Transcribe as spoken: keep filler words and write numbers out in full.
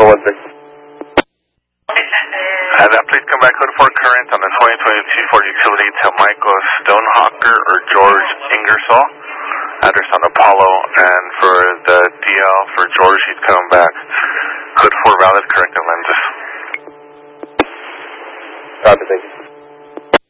one six. And then please come back code four current on the twenty twenty-two Ford Utility to Michael Stonehawker or George Ingersoll. Address on Apollo, and for the D L for George, he's coming back. Code four valid, corrective lenses. Copy, thank you.